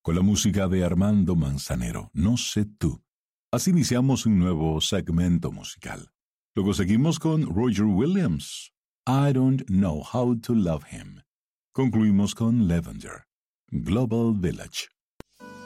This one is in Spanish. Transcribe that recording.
con la música de Armando Manzanero, No sé tú. Así iniciamos un nuevo segmento musical. Luego seguimos con Roger Williams, I Don't Know How to Love Him. Concluimos con Lavender, Global Village.